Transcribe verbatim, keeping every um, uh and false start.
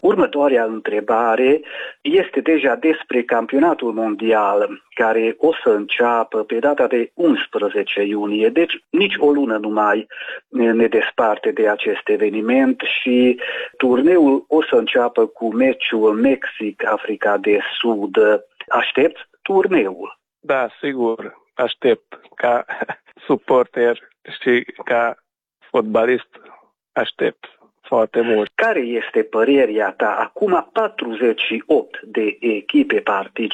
Următoarea întrebare este deja despre campionatul mondial, care o să înceapă pe data de unsprezece iunie, deci nici o lună nu mai ne desparte de acest eveniment și turneul o să înceapă cu meciul Mexic-Africa de Sud. Aștept turneul? Da, sigur, aștept. Ca suporter și ca fotbalist aștept foarte mult. Care este părerea ta? Acum patruzeci și opt de echipe participă